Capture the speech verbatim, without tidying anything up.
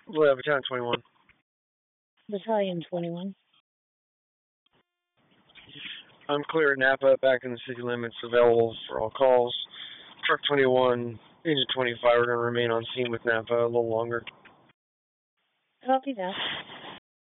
Well, Battalion twenty-one. Battalion twenty-one. I'm clear at Napa, back in the city limits, available for all calls. Truck twenty-one, Agent twenty-five are going to remain on scene with Napa a little longer. Copy that.